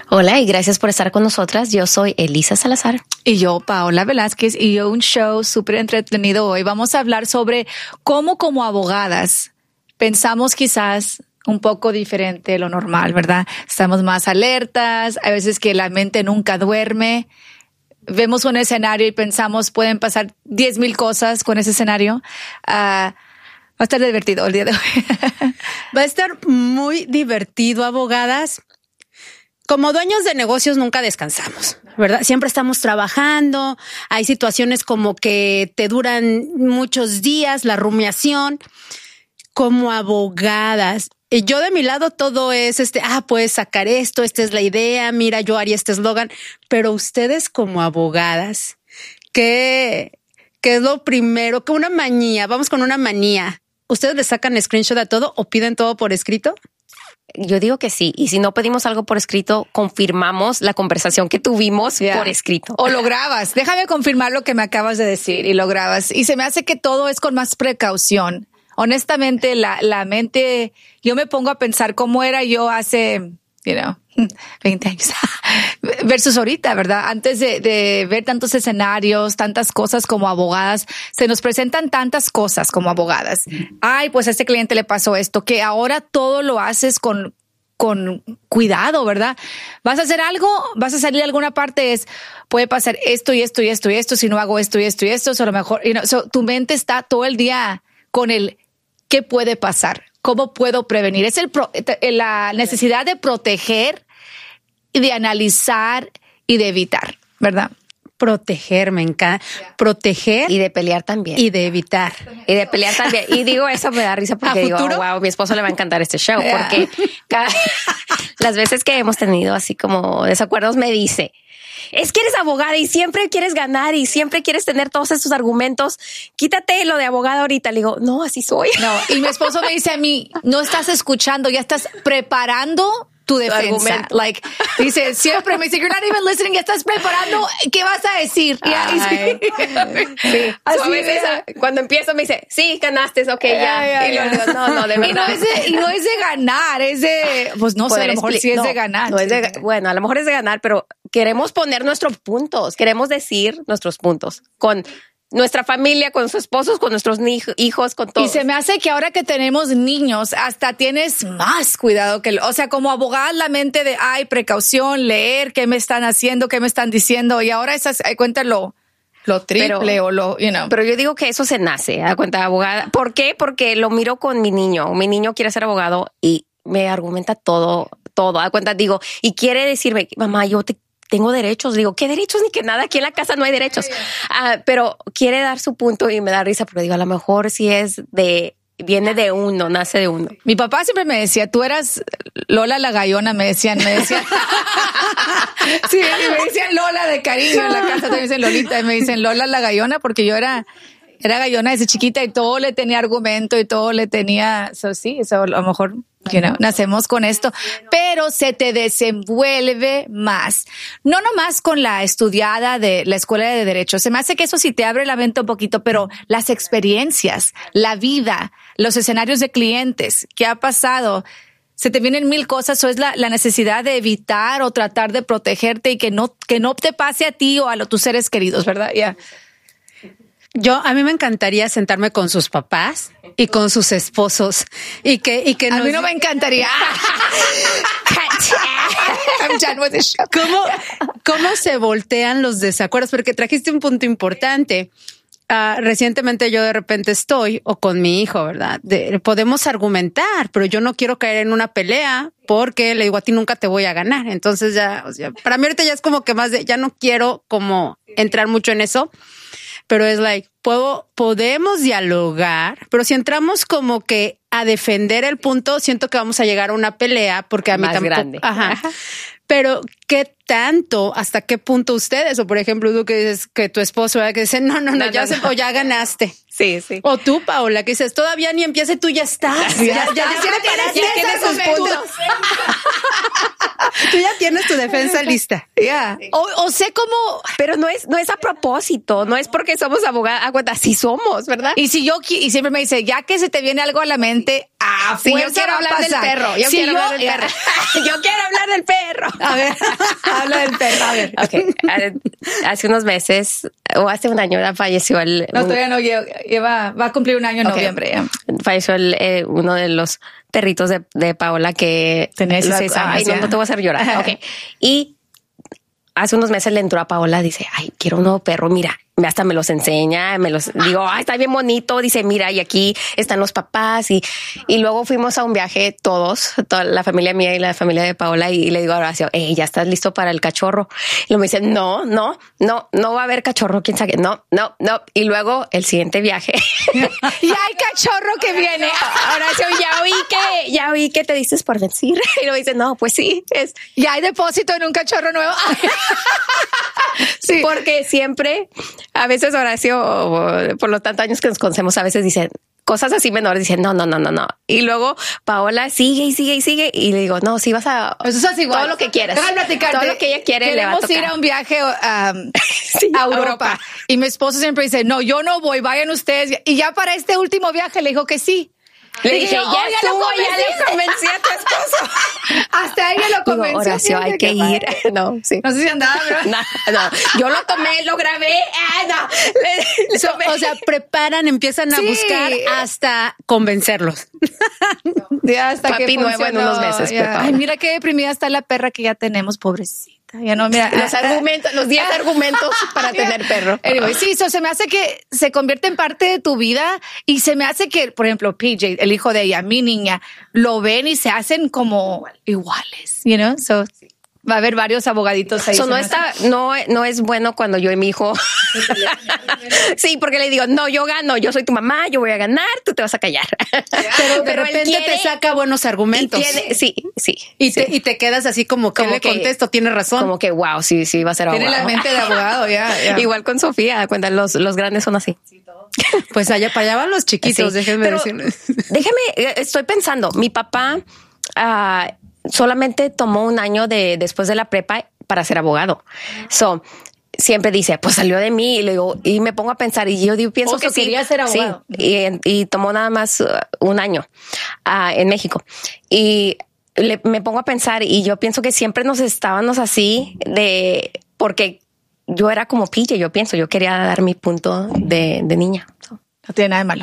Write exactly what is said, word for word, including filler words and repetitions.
Hola y gracias por estar con nosotras. Yo soy Elisa Salazar. Y yo, Paola Velázquez, y yo un show súper entretenido hoy. Vamos a hablar sobre cómo como abogadas pensamos quizás un poco diferente de lo normal, ¿verdad? Estamos más alertas, a veces que la mente nunca duerme. Vemos un escenario y pensamos, pueden pasar diez mil cosas con ese escenario. Uh, va a estar divertido el día de hoy. Va a estar muy divertido, abogadas. Como dueños de negocios nunca descansamos, ¿verdad? Siempre estamos trabajando. Hay situaciones como que te duran muchos días, la rumiación. Como abogadas, yo de mi lado todo es este, ah, puedes sacar esto, esta es la idea, mira, yo haría este eslogan. Pero ustedes como abogadas, ¿qué, qué es lo primero? ¿Qué una manía? Vamos con una manía. ¿Ustedes le sacan screenshot a todo o piden todo por escrito? Yo digo que sí. Y si no pedimos algo por escrito, confirmamos la conversación que tuvimos yeah. por escrito. O lo grabas. Déjame confirmar lo que me acabas de decir y lo grabas. Y se me hace que todo es con más precaución. Honestamente, la, la mente, yo me pongo a pensar cómo era yo hace, you know, veinte años versus ahorita, ¿verdad? Antes de, de ver tantos escenarios, tantas cosas como abogadas, se nos presentan tantas cosas como abogadas. Ay, pues a este cliente le pasó esto, que ahora todo lo haces con, con cuidado, ¿verdad? Vas a hacer algo, vas a salir a alguna parte, es, puede pasar esto y esto y esto y esto, si no hago esto y esto y esto, o a lo mejor, you know, so, tu mente está todo el día con el qué puede pasar, cómo puedo prevenir. Es el pro, la necesidad de proteger y de analizar y de evitar, ¿verdad? Proteger, me encanta. Yeah. Proteger. Y de pelear también. Y de evitar. Y de pelear también. Y digo eso, me da risa porque digo, oh, wow, mi esposo le va a encantar este show. Yeah. Porque cada, las veces que hemos tenido así como desacuerdos me dice, es que eres abogada y siempre quieres ganar y siempre quieres tener todos estos argumentos. Quítate lo de abogada ahorita. Le digo, no, así soy. No, y mi esposo me dice a mí, no estás escuchando, ya estás preparando tu defensa. Tu like, dice, siempre me dice, you're not even listening, ya estás preparando, ¿qué vas a decir? Ay, sí. Así so, a veces, cuando empiezo me dice, sí, ganaste, ok, ya. Ay, ay, y luego digo, no, no, de verdad. Y no es de, y no es de ganar, es de, pues no sé, a lo mejor sí es no, de ganar. No es de, bueno, a lo mejor es de ganar, pero queremos poner nuestros puntos, queremos decir nuestros puntos con nuestra familia, con sus esposos, con nuestros hijos, con todos. Y se me hace que ahora que tenemos niños, hasta tienes más cuidado que, o sea, como abogada, la mente de, ay, precaución, leer, qué me están haciendo, qué me están diciendo, y ahora esas, cuéntalo. Lo triple pero, o lo, you know. Pero yo digo que eso se nace, a cuenta de abogada. ¿Por qué? Porque lo miro con mi niño. Mi niño quiere ser abogado y me argumenta todo, todo. A cuenta, digo, y quiere decirme, mamá, yo te tengo derechos. Digo, ¿qué derechos? Ni que nada, aquí en la casa no hay derechos. Uh, pero quiere dar su punto y me da risa porque digo, a lo mejor si es de, viene de uno, nace de uno. Mi papá siempre me decía, tú eras Lola la Gallona, me decían, me decían. Sí, me decían Lola de cariño en la casa, también me dicen Lolita, y me dicen Lola la Gallona porque yo era, era gallona desde chiquita y todo le tenía argumento y todo le tenía, so, sí, eso a lo mejor, you know, nacemos con esto, pero se te desenvuelve más. No nomás con la estudiada de la escuela de derecho, se me hace que eso sí te abre la mente un poquito, pero las experiencias, la vida, los escenarios de clientes, ¿qué ha pasado? Se te vienen mil cosas, o es la, la necesidad de evitar o tratar de protegerte y que no, que no te pase a ti o a los, tus seres queridos, ¿verdad? Ya. Yeah. Yo, a mí me encantaría sentarme con sus papás y con sus esposos y que, y que a nos... mí no me encantaría. I'm done with this show. ¿Cómo, cómo se voltean los desacuerdos? Porque trajiste un punto importante. Uh, recientemente yo de repente estoy, o con mi hijo, ¿verdad? De, podemos argumentar, pero yo no quiero caer en una pelea porque le digo a ti nunca te voy a ganar. Entonces ya, o sea, para mí ahorita ya es como que más de, ya no quiero como entrar mucho en eso. Pero es like, puedo, podemos dialogar, pero si entramos como que a defender el punto, siento que vamos a llegar a una pelea porque a mí más tampoco. Grande. Ajá. Pero ¿qué tanto, hasta qué punto ustedes? O por ejemplo, tú que dices que tu esposo, ¿verdad? Que dice, no, no, no, no ya, no, se, no. O ya ganaste. Sí, sí. O tú, Paola, que dices, todavía ni empiece, tú ya estás. Ya, ya, ya, ya, ya tienes sus puntos. Tú ya tienes tienes tu defensa lista. Yeah. O, o sé cómo... Pero no es, no es a propósito, no es porque somos abogadas, aguanta, sí somos, ¿verdad? Y si yo, qui- y siempre me dice, ya que se te viene algo a la mente, a Sí, yo fuerza quiero va a hablar del pasar. perro, yo Si quiero yo- hablar del perro. Yo quiero hablar del perro. A ver, habla del perro, a ver. Ok, hace unos meses, o hace un año, falleció el... No, un- todavía no lleva, lleva, va a cumplir un año en Ok. noviembre. ya. Falleció el, eh, uno de los perritos de, de Paola que... Tenés lo- seis Ay, años no, ya. no te voy a hacer llorar. Ok. Y hace unos meses le entró a Paola, dice, ay, quiero un nuevo perro, mira, hasta me los enseña, me los digo, ay, está bien bonito, dice, mira, y aquí están los papás, y, y luego fuimos a un viaje todos, toda la familia mía y la familia de Paola, y, y le digo a Horacio, hey, ¿ya estás listo para el cachorro? Y luego me dice, no, no, no, no va a haber cachorro, quién sabe, no, no, no, y luego el siguiente viaje. Ya hay cachorro que viene. Horacio, ya oí que, ya oí que te diste por decir. Y luego dice, no, pues sí, es Ya hay depósito en un cachorro nuevo. sí, porque siempre, a veces Horacio, por los tantos años que nos conocemos, a veces dice cosas así menores, dice, no, no, no, no, no. Y luego Paola sigue y sigue y sigue. Y le digo, no, sí vas a... Eso es así igual. Todo lo que quieras. Déjame platicarte. Todo lo que ella quiere le va a Queremos ir tocar. a un viaje um, Sí, a a Europa. Europa. Y mi esposo siempre dice, no, yo no voy, vayan ustedes. Y ya para este último viaje le dijo que sí. Le dije, yo, ya "Oh, ya lo estuvo, ya convencí". le convencí a tu esposo. Hasta ella lo Digo, convenció. Horacio, hay fíjate que qué ir. padre. No, sí. No sé si andaba, ¿verdad? No, no, yo lo tomé, lo grabé. Ah, no. Le- le So- tomé. o sea, preparan, empiezan a Sí. buscar hasta convencerlos. Ya hasta Papi que nuevo en funcionó, unos meses, ya. prepara. Ay, mira qué deprimida está la perra que ya tenemos, pobrecita. Ya no, mira. Los argumentos, los diez argumentos para tener perro. Anyway, sí, eso se me hace que se convierte en parte de tu vida y se me hace que, por ejemplo, P J, el hijo de ella, mi niña, lo ven y se hacen como iguales, you know? So, va a haber varios abogaditos ahí. So, se no me está, hace. no, no es bueno cuando yo y mi hijo. Sí, porque le digo, no, yo gano, yo soy tu mamá, yo voy a ganar, tú te vas a callar. Pero de Pero él repente quiere- te saca buenos Y argumentos. tiene, sí, sí. Y te, sí. y te quedas así como que Como le que- contesto, tiene razón. Como que, wow, sí, sí, va a ser Tiene abogado. la mente de abogado, ya. ya. Igual con Sofía, cuenta, los, los grandes son así. Pues allá para allá van los chiquitos, Sí. déjenme Pero decirles. Déjeme, eh, estoy pensando, mi papá ah, solamente tomó un año de después de la prepa para ser abogado. So, siempre dice, pues salió de mí y le digo, y me pongo a pensar y yo digo, pienso Oh, que so sí. quería ser abogado. Sí, y, y tomó nada más uh, un año ah, en México. Y le- me pongo a pensar y yo pienso que siempre nos estábamos así de, porque yo era como P J, yo pienso, yo quería dar mi punto de, de niña. So. No tiene nada de malo.